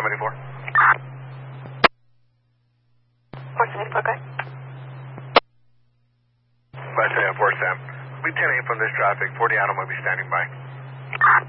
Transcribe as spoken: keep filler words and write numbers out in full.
seventy-four. four seventy-four, go ahead. five seventy-four, Sam. We ten eight from this traffic. forty Adam will be standing by.